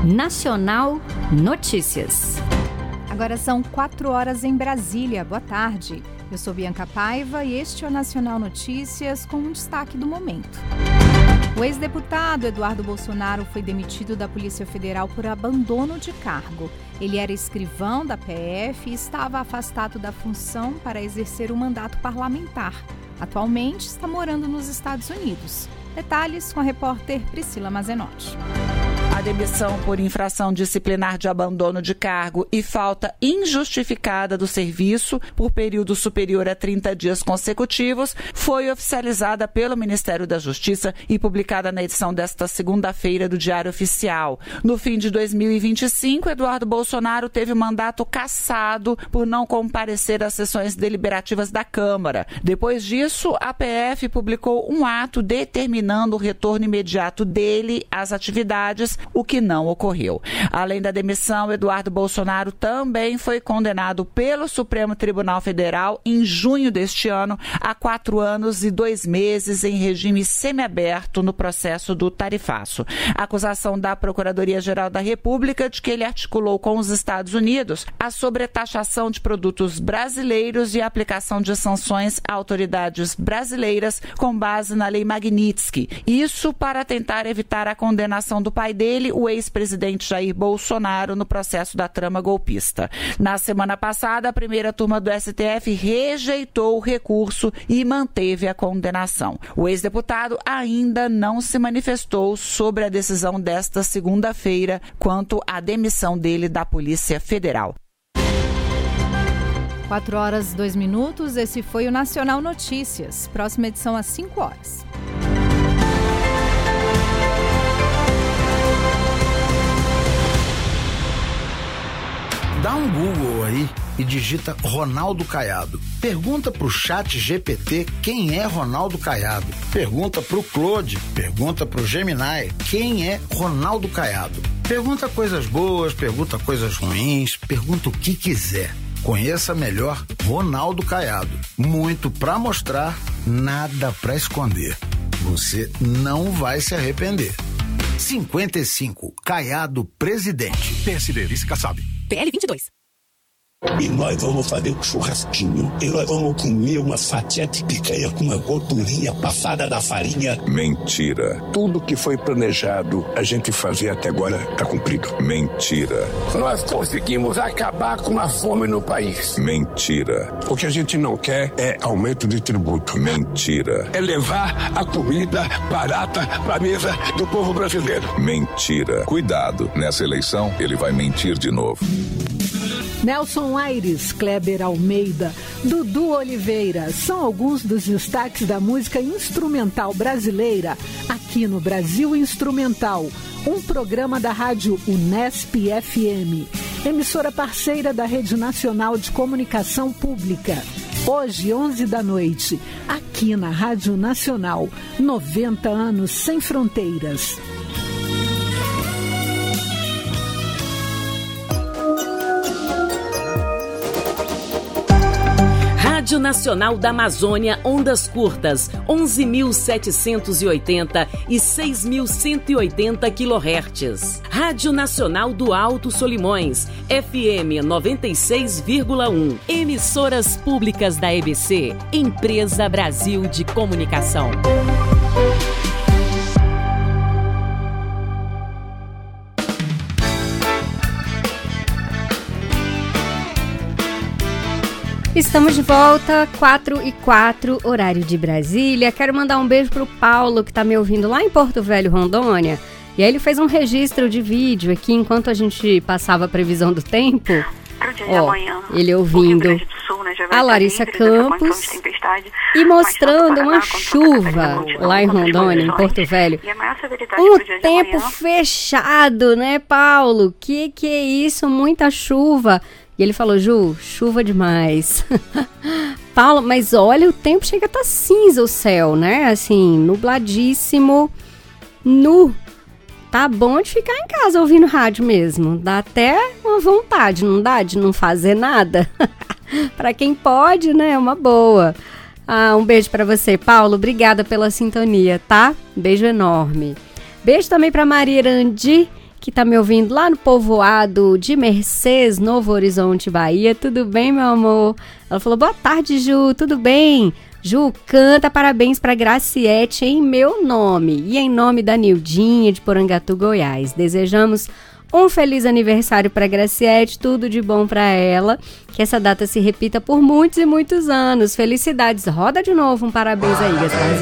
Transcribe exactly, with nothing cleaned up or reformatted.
Nacional Notícias. Agora são quatro horas em Brasília. Boa tarde. Eu sou Bianca Paiva e este é o Nacional Notícias com um destaque do momento. O ex-deputado Eduardo Bolsonaro foi demitido da Polícia Federal por abandono de cargo. Ele era escrivão da P F e estava afastado da função para exercer o mandato parlamentar. Atualmente está morando nos Estados Unidos. Detalhes com a repórter Priscila Mazenotti. A demissão por infração disciplinar de abandono de cargo e falta injustificada do serviço por período superior a trinta dias consecutivos foi oficializada pelo Ministério da Justiça e publicada na edição desta segunda-feira do Diário Oficial. No fim de dois mil e vinte e cinco, Eduardo Bolsonaro teve o mandato cassado por não comparecer às sessões deliberativas da Câmara. Depois disso, a P F publicou um ato determinando o retorno imediato dele às atividades, o que não ocorreu. Além da demissão, Eduardo Bolsonaro também foi condenado pelo Supremo Tribunal Federal em junho deste ano a quatro anos e dois meses em regime semiaberto no processo do tarifaço. A acusação da Procuradoria-Geral da República de que ele articulou com os Estados Unidos a sobretaxação de produtos brasileiros e a aplicação de sanções a autoridades brasileiras com base na Lei Magnitsky. Isso para tentar evitar a condenação do pai dele, o ex-presidente Jair Bolsonaro, no processo da trama golpista. Na semana passada, a primeira turma do S T F rejeitou o recurso e manteve a condenação. O ex-deputado ainda não se manifestou sobre a decisão desta segunda-feira quanto à demissão dele da Polícia Federal. quatro horas, dois minutos. Esse foi o Nacional Notícias. Próxima edição às cinco horas. Dá um Google aí e digita Ronaldo Caiado. Pergunta pro chat G P T quem é Ronaldo Caiado. Pergunta pro Claude, pergunta pro Gemini quem é Ronaldo Caiado. Pergunta coisas boas, pergunta coisas ruins, pergunta o que quiser. Conheça melhor Ronaldo Caiado. Muito pra mostrar, nada pra esconder. Você não vai se arrepender. cinquenta e cinco, Caiado Presidente. P S D, vice Kassab. P L vinte e dois. E nós vamos fazer um churrasquinho. E nós vamos comer uma fatia de picanha com uma gordurinha passada da farinha. Mentira. Tudo que foi planejado a gente fazer até agora está cumprido. Mentira. Nós conseguimos acabar com a fome no país. Mentira. O que a gente não quer é aumento de tributo. Mentira. É levar a comida barata para a mesa do povo brasileiro. Mentira. Cuidado, nessa eleição ele vai mentir de novo. Nelson Aires, Kleber Almeida, Dudu Oliveira são alguns dos destaques da música instrumental brasileira aqui no Brasil Instrumental, um programa da rádio Unesp F M, emissora parceira da Rede Nacional de Comunicação Pública. Hoje, onze da noite, aqui na Rádio Nacional, noventa anos sem fronteiras. Rádio Nacional da Amazônia, ondas curtas, onze mil setecentos e oitenta e seis mil cento e oitenta quilohertz. Rádio Nacional do Alto Solimões, F M noventa e seis vírgula um. Emissoras públicas da E B C, Empresa Brasil de Comunicação. Estamos de volta, quatro e quatro, horário de Brasília. Quero mandar um beijo pro Paulo, que tá me ouvindo lá em Porto Velho, Rondônia. E aí ele fez um registro de vídeo aqui, enquanto a gente passava a previsão do tempo. Ó, ele ouvindo Sul, né, a Larissa Campos e mostrando uma chuva lá em Rondônia, em Porto Velho. Um tempo fechado, né, Paulo? Que que é isso? Muita chuva. E ele falou, Ju, chuva demais. Paulo, mas olha, o tempo chega a estar cinza o céu, né? Assim, nubladíssimo, nu. Tá bom de ficar em casa ouvindo rádio mesmo. Dá até uma vontade, não dá? De não fazer nada. Pra quem pode, né? É uma boa. Ah, um beijo pra você, Paulo. Obrigada pela sintonia, tá? Beijo enorme. Beijo também pra Maria Irandi que tá me ouvindo lá no povoado de Mercês, Novo Horizonte, Bahia. Tudo bem, meu amor? Ela falou, boa tarde, Ju, tudo bem? Ju, canta parabéns para Graciete em meu nome e em nome da Nildinha de Porangatu, Goiás. Desejamos um feliz aniversário para Graciete, tudo de bom para ela, que essa data se repita por muitos e muitos anos. Felicidades, roda de novo um parabéns aí, Gasparzinho.